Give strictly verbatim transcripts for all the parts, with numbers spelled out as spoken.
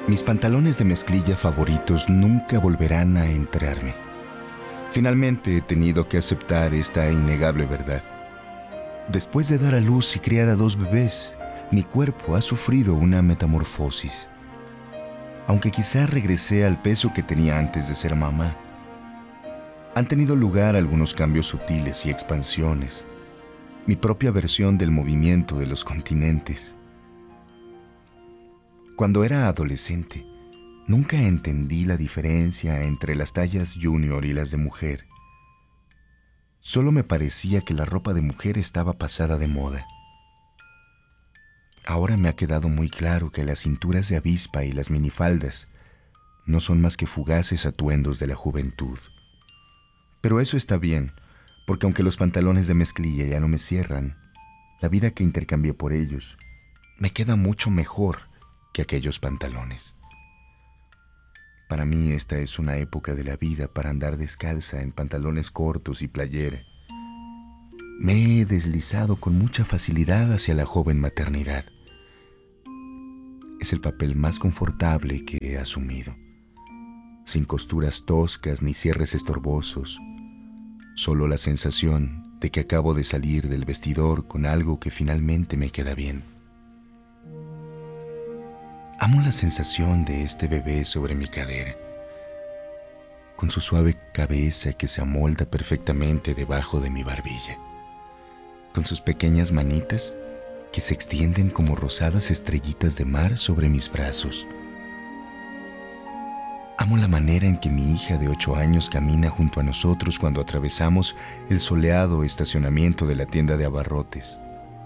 Mis pantalones de mezclilla favoritos nunca volverán a entrarme. Finalmente he tenido que aceptar esta innegable verdad. Después de dar a luz y criar a dos bebés, mi cuerpo ha sufrido una metamorfosis. Aunque quizá regresé al peso que tenía antes de ser mamá, han tenido lugar algunos cambios sutiles y expansiones. Mi propia versión del movimiento de los continentes. Cuando era adolescente, nunca entendí la diferencia entre las tallas junior y las de mujer. Solo me parecía que la ropa de mujer estaba pasada de moda. Ahora me ha quedado muy claro que las cinturas de avispa y las minifaldas no son más que fugaces atuendos de la juventud. Pero eso está bien, porque aunque los pantalones de mezclilla ya no me cierran, la vida que intercambié por ellos me queda mucho mejor que aquellos pantalones. Para mí esta es una época de la vida para andar descalza en pantalones cortos y playera. Me he deslizado con mucha facilidad hacia la joven maternidad. Es el papel más confortable que he asumido, sin costuras toscas ni cierres estorbosos, solo la sensación de que acabo de salir del vestidor con algo que finalmente me queda bien. Amo la sensación de este bebé sobre mi cadera, con su suave cabeza que se amolda perfectamente debajo de mi barbilla, con sus pequeñas manitas que se extienden como rosadas estrellitas de mar sobre mis brazos. Amo la manera en que mi hija de ocho años camina junto a nosotros cuando atravesamos el soleado estacionamiento de la tienda de abarrotes.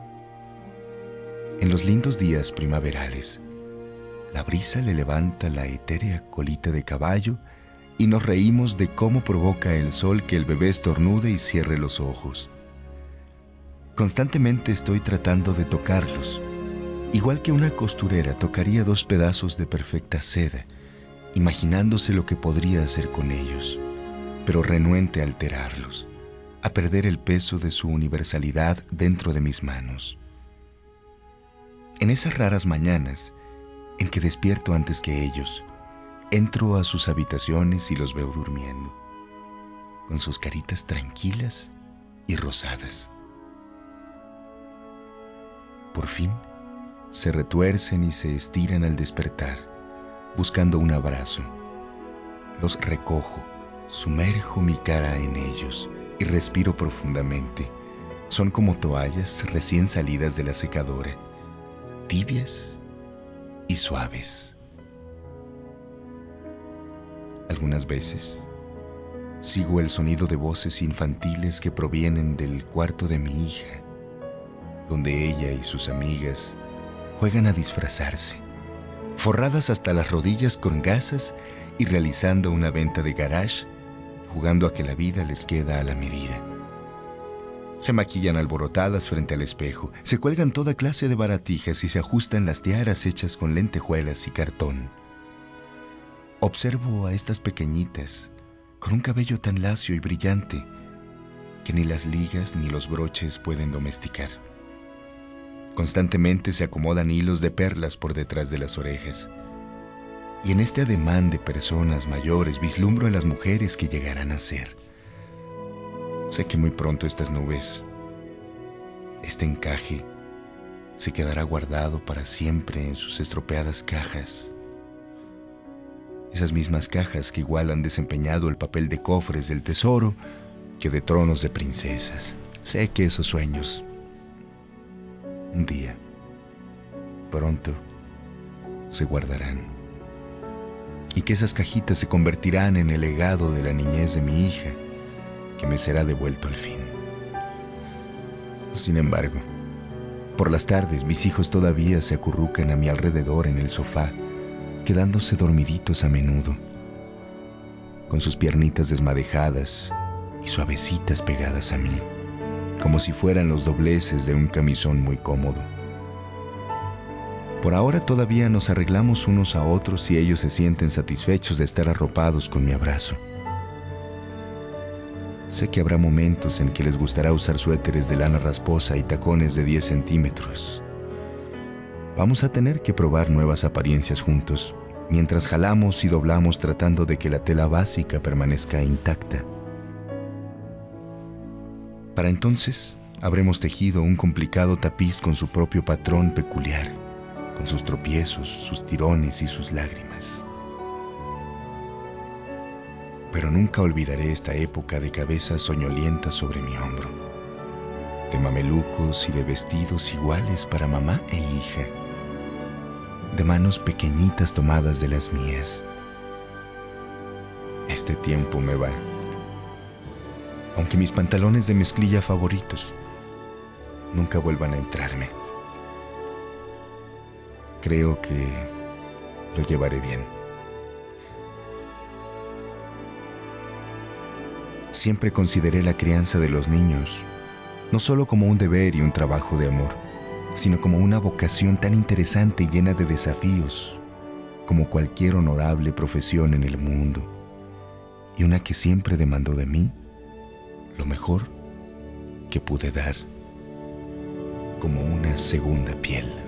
En los lindos días primaverales, la brisa le levanta la etérea colita de caballo y nos reímos de cómo provoca el sol que el bebé estornude y cierre los ojos. Constantemente estoy tratando de tocarlos, igual que una costurera tocaría dos pedazos de perfecta seda, imaginándose lo que podría hacer con ellos, pero renuente a alterarlos, a perder el peso de su universalidad dentro de mis manos. En esas raras mañanas, en que despierto antes que ellos, entro a sus habitaciones y los veo durmiendo, con sus caritas tranquilas y rosadas. Por fin, se retuercen y se estiran al despertar, buscando un abrazo. Los recojo, sumerjo mi cara en ellos y respiro profundamente. Son como toallas recién salidas de la secadora, tibias y suaves. Algunas veces sigo el sonido de voces infantiles que provienen del cuarto de mi hija, donde ella y sus amigas juegan a disfrazarse, forradas hasta las rodillas con gasas y realizando una venta de garage, jugando a que la vida les queda a la medida. Se maquillan alborotadas frente al espejo, se cuelgan toda clase de baratijas y se ajustan las tiaras hechas con lentejuelas y cartón. Observo a estas pequeñitas con un cabello tan lacio y brillante que ni las ligas ni los broches pueden domesticar. Constantemente se acomodan hilos de perlas por detrás de las orejas. Y en este ademán de personas mayores vislumbro a las mujeres que llegarán a ser. Sé que muy pronto estas nubes, este encaje, se quedará guardado para siempre en sus estropeadas cajas. Esas mismas cajas que igual han desempeñado el papel de cofres del tesoro que de tronos de princesas. Sé que esos sueños, un día, pronto, se guardarán. Y que esas cajitas se convertirán en el legado de la niñez de mi hija, que me será devuelto al fin. Sin embargo, por las tardes mis hijos todavía se acurrucan a mi alrededor en el sofá, quedándose dormiditos a menudo, con sus piernitas desmadejadas y suavecitas pegadas a mí, como si fueran los dobleces de un camisón muy cómodo. Por ahora todavía nos arreglamos unos a otros y ellos se sienten satisfechos de estar arropados con mi abrazo. Sé que habrá momentos en que les gustará usar suéteres de lana rasposa y tacones de diez centímetros. Vamos a tener que probar nuevas apariencias juntos, mientras jalamos y doblamos tratando de que la tela básica permanezca intacta. Para entonces, habremos tejido un complicado tapiz con su propio patrón peculiar, con sus tropiezos, sus tirones y sus lágrimas. Pero nunca olvidaré esta época de cabezas soñolientas sobre mi hombro, de mamelucos y de vestidos iguales para mamá e hija, de manos pequeñitas tomadas de las mías. Este tiempo me va, aunque mis pantalones de mezclilla favoritos nunca vuelvan a entrarme. Creo que lo llevaré bien. Siempre consideré la crianza de los niños no solo como un deber y un trabajo de amor, sino como una vocación tan interesante y llena de desafíos como cualquier honorable profesión en el mundo, y una que siempre demandó de mí lo mejor que pude dar, como una segunda piel.